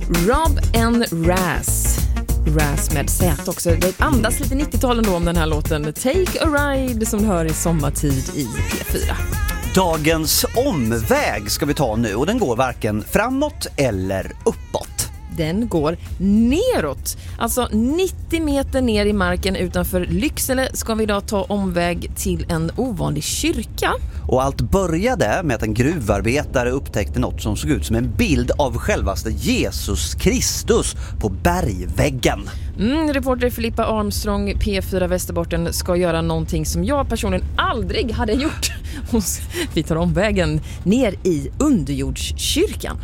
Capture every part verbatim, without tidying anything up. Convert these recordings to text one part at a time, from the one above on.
Rob and Raz. Raz med Z också. Det andas lite nittiotal ändå om den här låten. Take a ride som du hör i sommartid i P fyra. Dagens omväg ska vi ta nu och den går varken framåt eller uppåt. Den går neråt. Alltså nittio meter ner i marken utanför Lycksele ska vi idag ta omväg till en ovanlig kyrka. Och allt började med att en gruvarbetare upptäckte något som såg ut som en bild av självaste Jesus Kristus på bergväggen. Mm, reporter Filippa Armstrong, P fyra Västerbotten, ska göra någonting som jag personligen aldrig hade gjort. Vi tar omvägen ner i underjordskyrkan.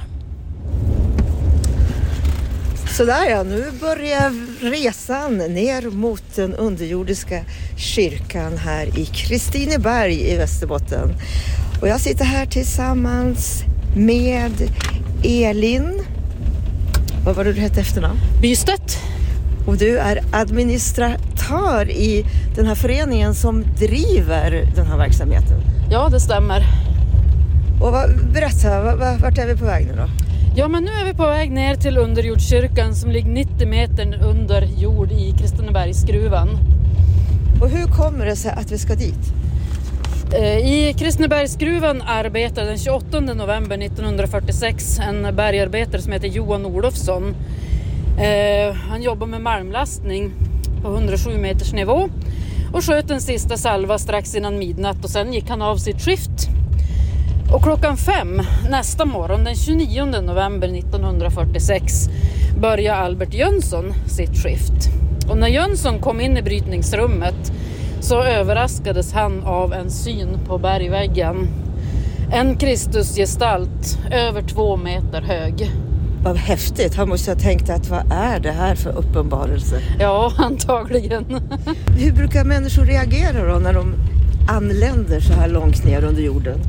Så där ja, nu börjar resan ner mot den underjordiska kyrkan här i Kristineberg i Västerbotten. Och jag sitter här tillsammans med Elin. Vad var det du hette efternamn? Bystedt. Och du är administratör i den här föreningen som driver den här verksamheten. Ja, det stämmer. Och vad, berätta, vart är vi på väg nu då? Ja, men nu är vi på väg ner till underjordskyrkan som ligger nittio meter under jord i Kristinebergsgruvan. Och hur kommer det sig att vi ska dit? I Kristinebergsgruvan arbetar den tjugoåttonde november nittonhundrafyrtiosex en bergarbetare som heter Johan Olofsson. Han jobbar med malmlastning på hundrasju meters nivå och sköt en sista salva strax innan midnatt och sen gick han av sitt skift. Och klockan fem nästa morgon den tjugonionde november nittonhundrafyrtiosex började Albert Jönsson sitt skift. Och när Jönsson kom in i brytningsrummet så överraskades han av en syn på bergväggen. En Kristusgestalt över två meter hög. Vad häftigt, han måste ha tänkt att vad är det här för uppenbarelse? Ja, antagligen. Hur brukar människor reagera då när de anländer så här långt ner under jorden?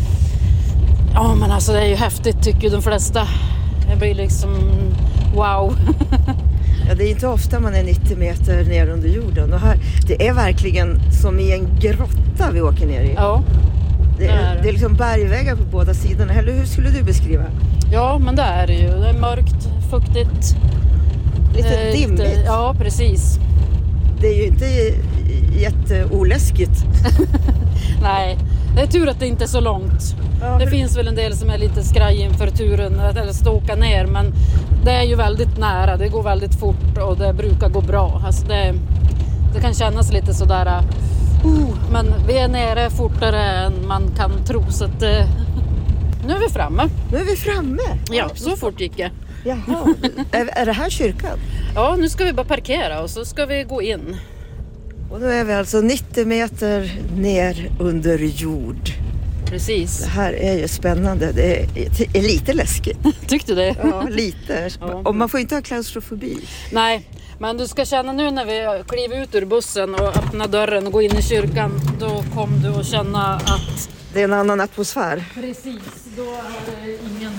Ja, men alltså det är ju häftigt tycker de flesta. Det blir liksom wow. Ja, det är inte ofta man är nittio meter ner under jorden. Och här, det är verkligen som i en grotta vi åker ner i. Ja, det är, det är. Det är liksom bergväggar på båda sidorna. Eller hur skulle du beskriva? Ja, men det är det ju. Det är mörkt, fuktigt. Lite eh, dimmigt. Lite, ja, precis. Det är ju inte jätteoläskigt. Nej, det är tur att det inte är så långt. Ja, det för... finns väl en del som är lite skraj inför turen eller ska åka ner, men det är ju väldigt nära, det går väldigt fort och det brukar gå bra. Alltså det, det kan kännas lite sådär, uh, men vi är nere fortare än man kan tro, så att uh, nu är vi framme. Nu är vi framme? Ja, så fort gick det. Jaha, är, är det här kyrkan? Ja, nu ska vi bara parkera och så ska vi gå in. Och nu är vi alltså nittio meter ner under jord. Precis. Det här är ju spännande. Det är, är lite läskigt. Tyckte du det? Ja, lite. Ja. Och man får inte ha klaustrofobi. Nej, men du ska känna nu när vi kliver ut ur bussen och öppnar dörren och går in i kyrkan. Då kommer du att känna att... det är en annan atmosfär. Precis, då är det ingen...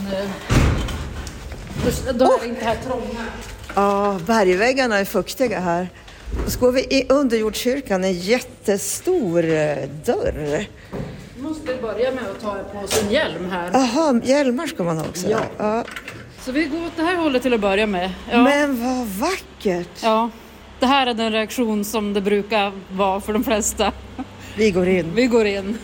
Då är det oh! inte här trånga. Ja, bergväggarna är fuktiga här. Och så går vi i underjordskyrkan, en jättestor dörr. Vi måste börja med att ta på sin hjälm här. Jaha, hjälmar ska man ha också. Ja. Ja. Så vi går åt det här hållet till att börja med. Ja. Men vad vackert! Ja, det här är den reaktion som det brukar vara för de flesta. Vi går in. Vi går in.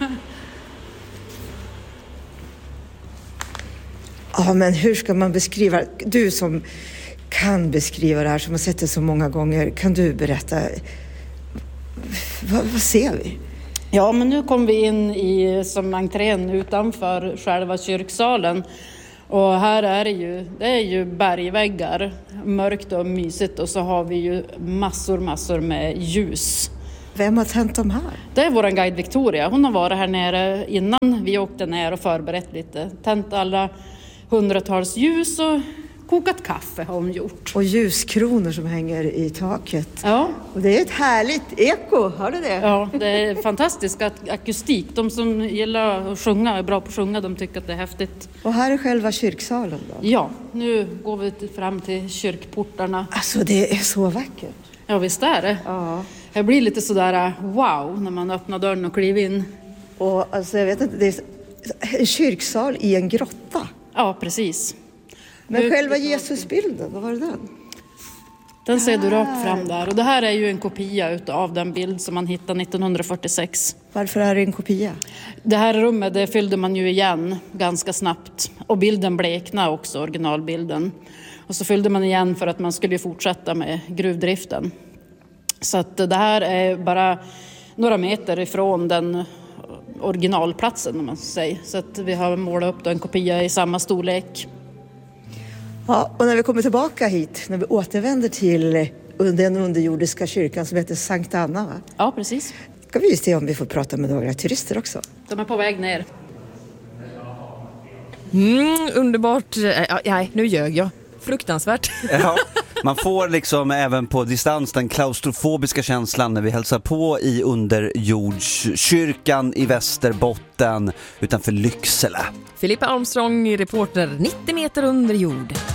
Ja, men hur ska man beskriva, du som kan beskriva det här, som har sett det så många gånger, kan du berätta, vad, vad ser vi? Ja, men nu kom vi in i som entrén utanför själva kyrksalen och här är det ju, det är ju bergväggar, mörkt och mysigt, och så har vi ju massor, massor med ljus. Vem har tänt de här? Det är vår guide Victoria, hon har varit här nere innan vi åkte ner och förberett lite, tänt alla hundratals ljus och kokat kaffe har hon gjort. Och ljuskronor som hänger i taket. Ja. Och det är ett härligt eko, hör du det? Ja, det är fantastisk akustik. De som gillar att sjunga, är bra på att sjunga, de tycker att det är häftigt. Och här är själva kyrksalen då? Ja, nu går vi fram till kyrkportarna. Alltså det är så vackert. Ja, visst är det. Ja. Det blir lite sådär wow när man öppnar dörren och kliver in. Och alltså jag vet inte, det är en kyrksal i en grotta. Ja, precis. Men själva Jesusbilden, vad var det den? Den ser du rakt fram där. Och det här är ju en kopia av den bild som man hittade nittonhundrafyrtiosex. Varför är det en kopia? Det här rummet det fyllde man ju igen ganska snabbt. Och bilden bleknade också, originalbilden. Och så fyllde man igen för att man skulle fortsätta med gruvdriften. Så att det här är bara några meter ifrån den originalplatsen om man säger. Så att vi har målat upp en kopia i samma storlek. Ja, och när vi kommer tillbaka hit, när vi återvänder till den underjordiska kyrkan som heter Sankt Anna, va? Ja, precis. Ska vi se om vi får prata med några turister också. De är på väg ner. Mm, underbart. Nej, nu ljög jag. Fruktansvärt. Ja, man får liksom även på distans den klaustrofobiska känslan när vi hälsar på i underjordskyrkan i Västerbotten utanför Lycksele. Filippa Armstrong, reporter nittio meter under jord.